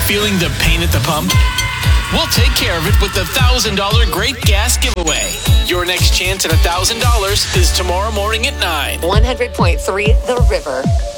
Feeling the pain at the pump? We'll take care of it with the $1,000 Great Gas Giveaway. Your next chance at $1,000 is tomorrow morning at 9. 100.3 The River.